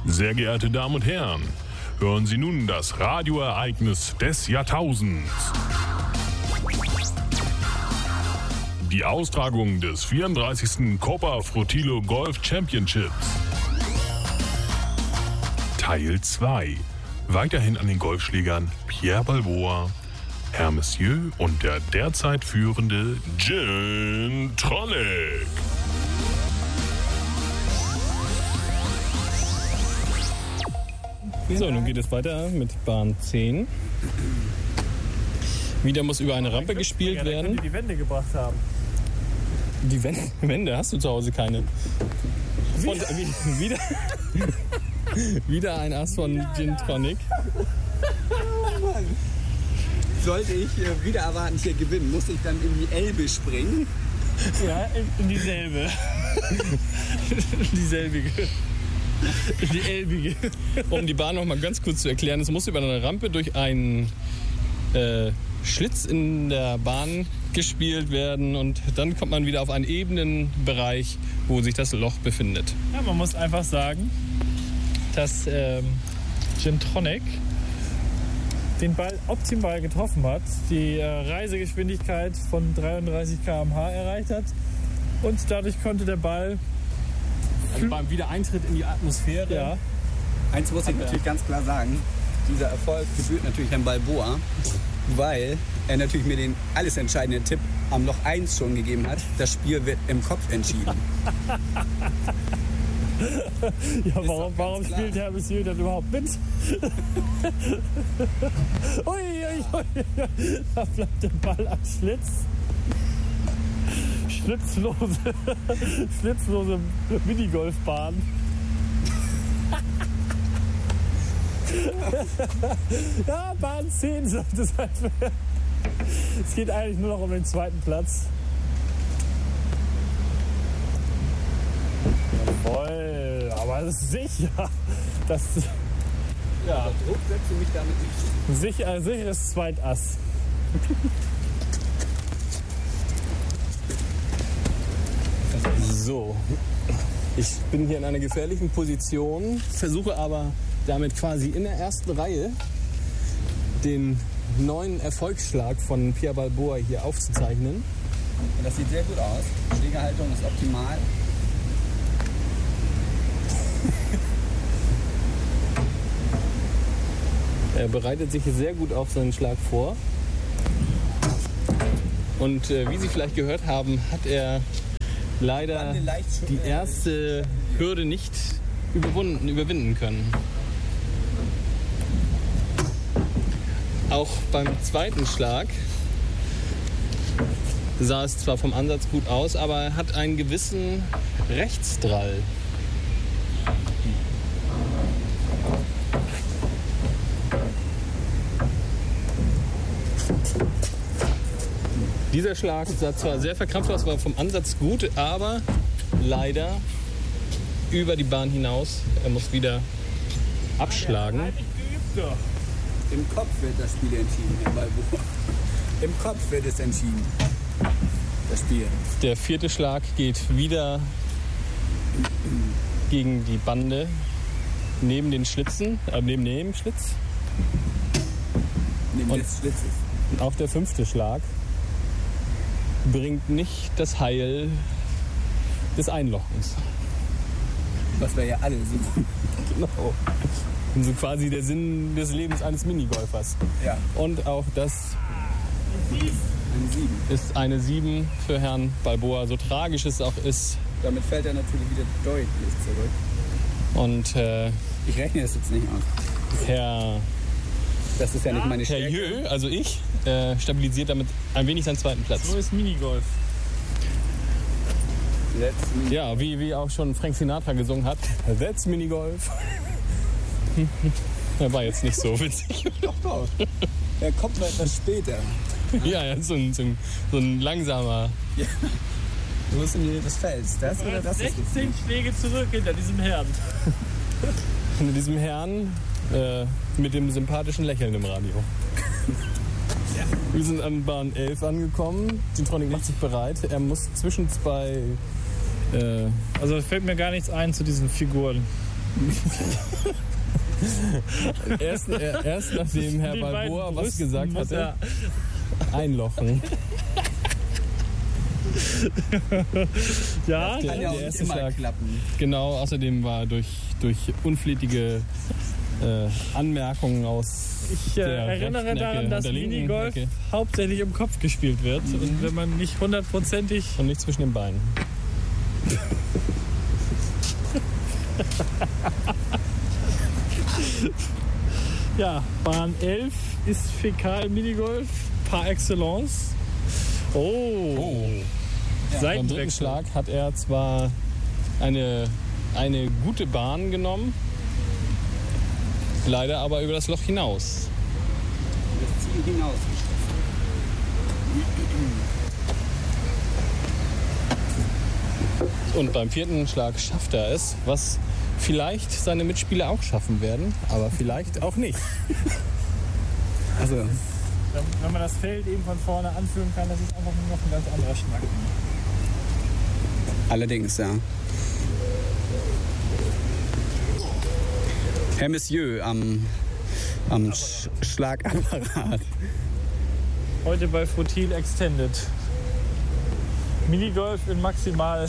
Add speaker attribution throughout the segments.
Speaker 1: Sehr geehrte Damen und Herren, hören Sie nun das Radioereignis des Jahrtausends. Die Austragung des 34. Copa Frutillo Golf Championships. Teil 2. Weiterhin an den Golfschlägern Pierre Balboa, Herr Monsieur und der derzeit führende Gin Tonic.
Speaker 2: So, nun geht es weiter mit Bahn 10. Wieder muss über eine Rampe gespielt werden.
Speaker 3: Die Wände gebracht haben.
Speaker 2: Die Wände hast du zu Hause keine. Und wieder ein Ass von Gin Tonic.
Speaker 4: Oh Mann. Sollte ich wieder erwarten, hier gewinnen, muss ich dann in die Elbe springen?
Speaker 3: Ja, in dieselbe.
Speaker 2: Dieselbige. Die Elbige. Um die Bahn noch mal ganz kurz zu erklären, es muss über eine Rampe durch einen Schlitz in der Bahn gespielt werden und dann kommt man wieder auf einen ebenen Bereich, wo sich das Loch befindet.
Speaker 3: Ja, man muss einfach sagen, dass Gin Tonic den Ball optimal getroffen hat, die Reisegeschwindigkeit von 33 km/h erreicht hat und dadurch konnte der Ball
Speaker 2: beim Wiedereintritt in die Atmosphäre.
Speaker 3: Ja.
Speaker 4: Eins muss ich natürlich ganz klar sagen, dieser Erfolg gebührt natürlich Herrn Balboa, weil er natürlich mir den alles entscheidenden Tipp am Loch 1 schon gegeben hat. Das Spiel wird im Kopf entschieden.
Speaker 3: Ja, warum spielt Herr Monsieur dann überhaupt mit? Ui, da bleibt der Ball am Schlitz. Schlitzlose Minigolfbahn. Ja, Bahn 10 sollte es halt werden. Es geht eigentlich nur noch um den zweiten Platz. Jawohl, aber das ist sicher.
Speaker 4: Ja, Druck setzt du mich damit nicht.
Speaker 3: Sicheres Zweitass.
Speaker 2: So, ich bin hier in einer gefährlichen Position, versuche aber damit quasi in der ersten Reihe den neuen Erfolgsschlag von Pierre Balboa hier aufzuzeichnen.
Speaker 4: Und das sieht sehr gut aus. Schlägerhaltung ist optimal.
Speaker 2: Er bereitet sich sehr gut auf seinen Schlag vor. Und wie Sie vielleicht gehört haben, hat er leider die erste Hürde nicht überwinden können. Auch beim zweiten Schlag sah es zwar vom Ansatz gut aus, aber er hat einen gewissen Rechtsdrall. Dieser Schlag sah zwar sehr verkrampft aus, war vom Ansatz gut, aber leider über die Bahn hinaus. Er muss wieder abschlagen.
Speaker 4: Im Kopf wird das Spiel entschieden, Herr Balboa. Im Kopf wird es entschieden. Das Spiel.
Speaker 2: Der vierte Schlag geht wieder gegen die Bande neben den Schlitzen, neben dem Schlitz.
Speaker 4: Neben des Schlitzes.
Speaker 2: Und auch der fünfte Schlag bringt nicht das Heil des Einlochens.
Speaker 4: Was wir ja alle suchen.
Speaker 2: Genau. Und so quasi der Sinn des Lebens eines Minigolfers.
Speaker 4: Ja.
Speaker 2: Und auch das
Speaker 4: Eine 7.
Speaker 2: ist eine 7 für Herrn Balboa, so tragisch es auch ist.
Speaker 4: Damit fällt er natürlich wieder deutlich zurück.
Speaker 2: Und
Speaker 4: Ich rechne das jetzt nicht aus.
Speaker 2: Herr
Speaker 4: Das ist ja nicht meine Stärke.
Speaker 2: Jö, also ich, stabilisiert damit ein wenig seinen zweiten Platz.
Speaker 3: So ist Minigolf.
Speaker 2: Ja, wie auch schon Frank Sinatra gesungen hat. That's Minigolf. Der war jetzt nicht so witzig.
Speaker 4: Doch. Der kommt mal etwas später.
Speaker 2: Ja, so ein langsamer.
Speaker 4: Ja. Wo ist denn das Fels? Das oder das?
Speaker 3: 16 Schläge zurück hinter diesem Herrn.
Speaker 2: Mit diesem Herrn mit dem sympathischen Lächeln im Radio. Ja. Wir sind an Bahn 11 angekommen. Gin Tonic macht sich bereit. Er muss zwischen zwei...
Speaker 3: Also fällt mir gar nichts ein zu diesen Figuren.
Speaker 2: Erst nachdem Herr
Speaker 3: Die
Speaker 2: Balboa
Speaker 3: beiden
Speaker 2: was
Speaker 3: Brüsten
Speaker 2: gesagt
Speaker 3: muss
Speaker 2: hatte, einlochen.
Speaker 3: Ja,
Speaker 4: Kann ja auch
Speaker 2: der
Speaker 4: nicht
Speaker 2: erste
Speaker 4: immer
Speaker 2: Schlag.
Speaker 4: klappen.
Speaker 2: Genau, außerdem war durch unflätige Anmerkungen aus
Speaker 3: ich
Speaker 2: der
Speaker 3: erinnere
Speaker 2: rechten
Speaker 3: daran,
Speaker 2: Ecke
Speaker 3: dass
Speaker 2: und der linken
Speaker 3: Minigolf
Speaker 2: Ecke
Speaker 3: hauptsächlich im Kopf gespielt wird. Und wenn man nicht hundertprozentig...
Speaker 2: und nicht zwischen den Beinen.
Speaker 3: Ja, Bahn 11 ist Fäkal-Minigolf par excellence. Oh,
Speaker 2: Beim dritten
Speaker 3: Seitenwechsel.
Speaker 2: Schlag hat er zwar eine gute Bahn genommen, leider aber über das Loch hinaus.
Speaker 4: Das Ziel hinaus.
Speaker 2: Und beim vierten Schlag schafft er es, was vielleicht seine Mitspieler auch schaffen werden, aber vielleicht auch nicht.
Speaker 4: Also,
Speaker 3: Wenn man das Feld eben von vorne anführen kann, das ist einfach nur noch ein ganz anderer Schnack.
Speaker 4: allerdings, ja. Herr Monsieur am Schlagapparat.
Speaker 3: Heute bei Frutil Extended. Minigolf in maximal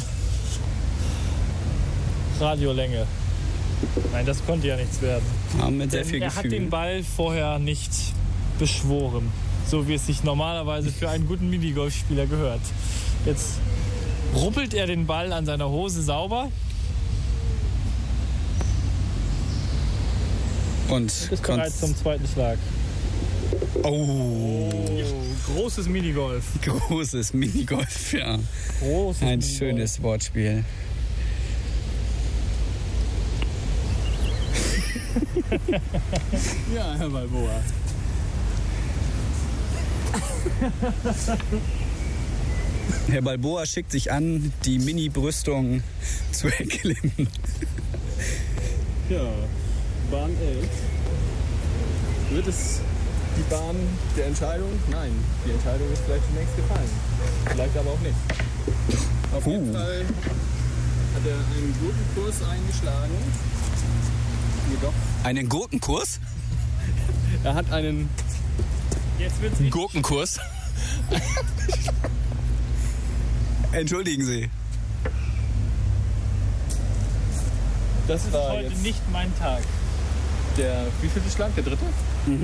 Speaker 3: Radiolänge. Nein, das konnte ja nichts werden.
Speaker 4: Ja, mit sehr
Speaker 3: Denn
Speaker 4: viel
Speaker 3: er hat den
Speaker 4: Gefühl.
Speaker 3: Ball vorher nicht beschworen, so wie es sich normalerweise für einen guten Minigolfspieler gehört. Jetzt ruppelt er den Ball an seiner Hose sauber.
Speaker 4: Und
Speaker 3: Ist bereit zum zweiten Schlag.
Speaker 4: Oh,
Speaker 3: Großes Minigolf.
Speaker 4: großes Minigolf, ja.
Speaker 3: Großes
Speaker 4: Ein
Speaker 3: Minigolf.
Speaker 4: schönes Wortspiel.
Speaker 2: Ja, Herr Balboa.
Speaker 4: Herr Balboa schickt sich an, die Mini-Brüstung zu erklimmen.
Speaker 2: Ja, Bahn 11. Wird es die Bahn der Entscheidung? Nein, die Entscheidung ist vielleicht schon längst gefallen. Vielleicht aber auch nicht. Auf jeden Fall hat er einen guten Kurs eingeschlagen. Jedoch,
Speaker 4: Einen Gurkenkurs?
Speaker 2: er hat einen
Speaker 3: Jetzt wird's
Speaker 2: Gurkenkurs.
Speaker 4: Entschuldigen Sie.
Speaker 2: Das war
Speaker 3: heute
Speaker 2: jetzt
Speaker 3: nicht mein Tag.
Speaker 2: der wievielte Schlag? Der dritte?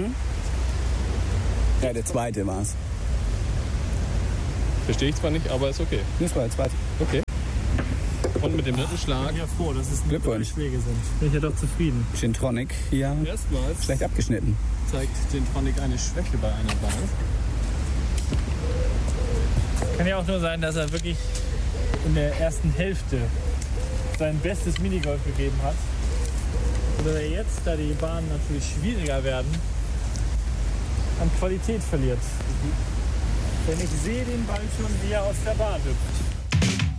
Speaker 4: Ja, der zweite war es.
Speaker 2: Verstehe ich zwar nicht, aber ist okay.
Speaker 4: Das war der zweite.
Speaker 2: Okay. Und mit dem dritten
Speaker 3: Ich
Speaker 2: Schlag
Speaker 3: bin ja froh, dass es nur
Speaker 4: Glückwunsch.
Speaker 3: 3 Schläge sind. Bin ich ja doch zufrieden.
Speaker 4: Gin Tonic hier
Speaker 2: erstmals
Speaker 4: schlecht abgeschnitten.
Speaker 2: zeigt Gin Tonic eine Schwäche bei einer Bahn.
Speaker 3: Kann ja auch nur sein, dass er wirklich in der ersten Hälfte sein bestes Minigolf gegeben hat. Und dass er jetzt, da die Bahnen natürlich schwieriger werden, an Qualität verliert. Denn ich sehe den Ball schon, wie er aus der Bahn hüpft.